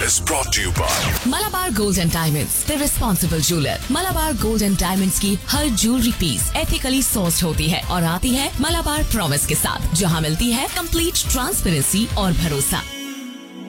is brought to you by Malabar Gold and Diamonds, the responsible jeweler. Malabar Gold and Diamonds की हर jewellery piece ethically sourced होती है और आती है Malabar promise के साथ, जहां मिलती है कंप्लीट ट्रांसपेरेंसी और भरोसा।